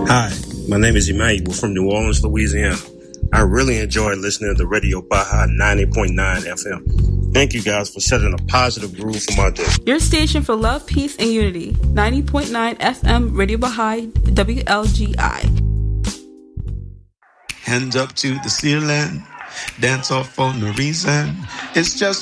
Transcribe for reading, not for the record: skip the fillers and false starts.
Hi, my name is Emmanuel from New Orleans, Louisiana. I really enjoy listening to Radio Baja 90.9 FM. Thank you guys for setting a positive groove for my day. Your station for love, peace, and unity. 90.9 FM Radio Baja WLGI. Hands up to the ceiling, dance off for no reason. It's just